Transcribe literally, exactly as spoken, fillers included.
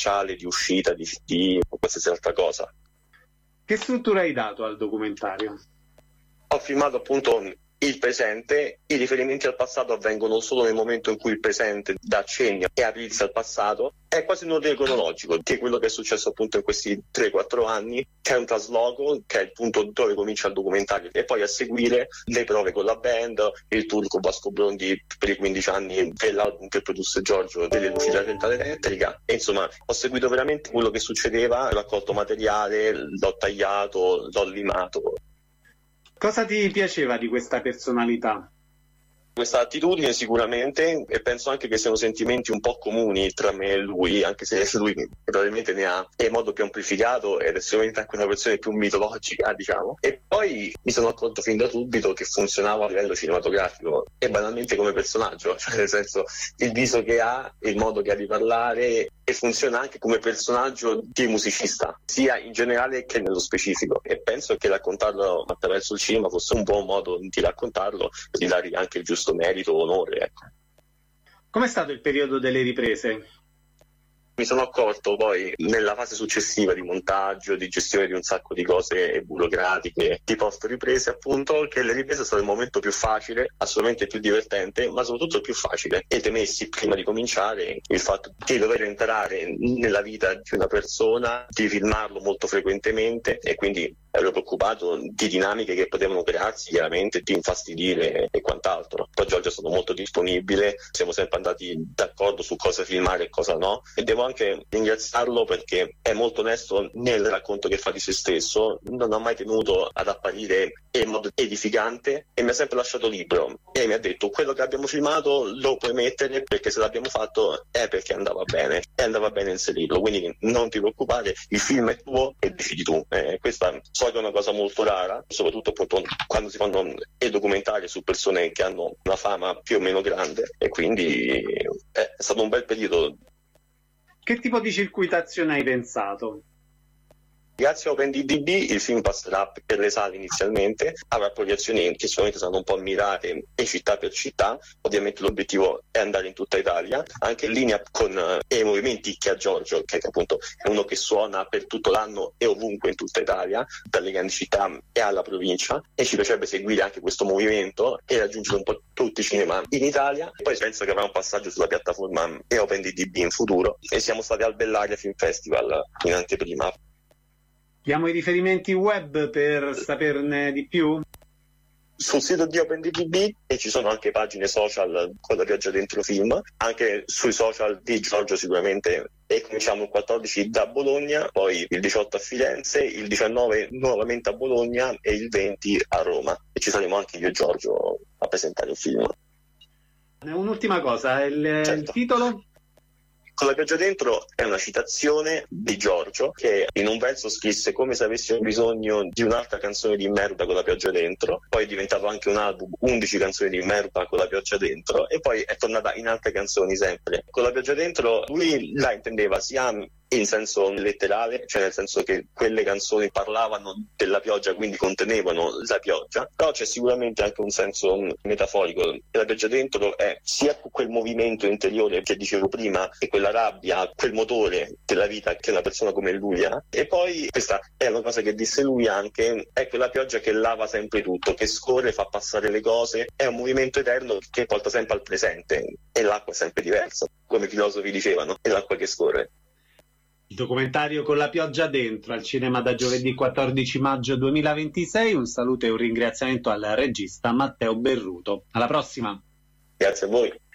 commerciale, di uscita di C D o qualsiasi altra cosa. Che struttura hai dato al documentario? Ho filmato appunto il presente, i riferimenti al passato avvengono solo nel momento in cui il presente dà accenni e aprirsi al passato. È quasi un ordine cronologico, che è quello che è successo appunto in questi tre quattro anni. C'è un trasloco, che è il punto dove comincia il documentario, e poi a seguire le prove con la band, il tour con Vasco Brondi per i quindici anni dell'album che produsse Giorgio, delle luci della centrale elettrica. E insomma, ho seguito veramente quello che succedeva, ho raccolto materiale, l'ho tagliato, l'ho limato. Cosa ti piaceva di questa personalità? Questa attitudine sicuramente, e penso anche che siano sentimenti un po' comuni tra me e lui, anche se lui probabilmente ne ha in modo più amplificato ed è sicuramente anche una versione più mitologica, diciamo. E poi mi sono accorto fin da subito che funzionava a livello cinematografico e banalmente come personaggio, cioè nel senso il viso che ha, il modo che ha di parlare, e funziona anche come personaggio di musicista, sia in generale che nello specifico. E penso che raccontarlo attraverso il cinema fosse un buon modo di raccontarlo e di dargli anche il giusto merito, onore, ecco. Com'è stato il periodo delle riprese? Mi sono accorto poi nella fase successiva di montaggio, di gestione di un sacco di cose burocratiche, di post riprese appunto, che le riprese è stato il momento più facile, assolutamente più divertente, ma soprattutto il più facile. E temessi prima di cominciare il fatto di dover entrare nella vita di una persona, di filmarlo molto frequentemente, e quindi ero preoccupato di dinamiche che potevano crearsi, chiaramente, di infastidire e quant'altro. Poi Giorgio è stato molto disponibile, siamo sempre andati d'accordo su cosa filmare e cosa no, e devo anche ringraziarlo perché è molto onesto nel racconto che fa di se stesso, non ha mai tenuto ad apparire in modo edificante e mi ha sempre lasciato libero e mi ha detto: quello che abbiamo filmato lo puoi mettere, perché se l'abbiamo fatto è perché andava bene e andava bene inserirlo, quindi non ti preoccupare, il film è tuo e decidi tu. Eh, questa so che è una cosa molto rara, soprattutto appunto quando si fanno i documentari su persone che hanno una fama più o meno grande, e quindi è stato un bel periodo. Che tipo di circuitazione hai pensato? Grazie a OpenDB il film passerà per le sale inizialmente, avrà proiezioni che sicuramente saranno un po' mirate e città per città. Ovviamente l'obiettivo è andare in tutta Italia, anche in linea con eh, i movimenti che ha Giorgio, che appunto è uno che suona per tutto l'anno e ovunque in tutta Italia, dalle grandi città e alla provincia, e ci piacerebbe seguire anche questo movimento e raggiungere un po' tutti i cinema in Italia. E poi penso che avrà un passaggio sulla piattaforma e OpenDB in futuro, e siamo stati al Bellaria Film Festival in anteprima. Diamo i riferimenti web per saperne di più? Sul sito di OpenDB, e ci sono anche pagine social con la pioggia dentro film, anche sui social di Giorgio sicuramente. E cominciamo il quattordici da Bologna, poi il diciotto a Firenze, il diciannove nuovamente a Bologna e il venti a Roma. E ci saremo anche io e Giorgio a presentare il film. Un'ultima cosa, il, certo. il titolo? Con la pioggia dentro è una citazione di Giorgio, che in un verso scrisse come se avessimo bisogno di un'altra canzone di merda con la pioggia dentro, poi è diventato anche un album, undici canzoni di merda con la pioggia dentro, e poi è tornata in altre canzoni sempre. Con la pioggia dentro lui la intendeva sia in senso letterale, cioè nel senso che quelle canzoni parlavano della pioggia, quindi contenevano la pioggia, però c'è sicuramente anche un senso metaforico. La pioggia dentro è sia quel movimento interiore che dicevo prima, e quella rabbia, quel motore della vita che una persona come lui ha, e poi questa è una cosa che disse lui anche, è quella pioggia che lava sempre tutto, che scorre, fa passare le cose, è un movimento eterno che porta sempre al presente, e l'acqua è sempre diversa, come i filosofi dicevano, è l'acqua che scorre. Il documentario Con la pioggia dentro, al cinema da giovedì quattordici maggio duemilaventisei. Un saluto e un ringraziamento al regista Matteo Berruto. Alla prossima. Grazie a voi.